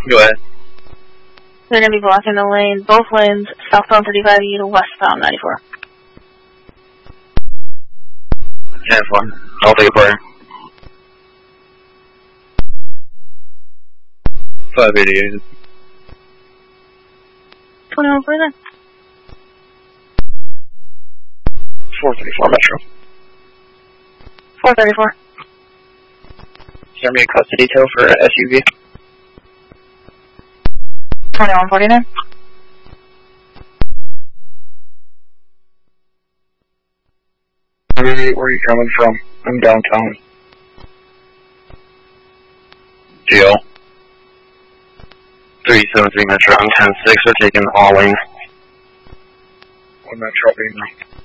Go ahead. They're going to be blocking the lane, both lanes, southbound 35E to westbound 94. 10-4. I'll take a partner. 588. 21 further. 434 Metro. 434. Send me a custody detail for SUV. 2149. Where are you coming from? I'm downtown. GL. 373 Metro, I'm 10-6, we're taking all lanes. 1 Metro,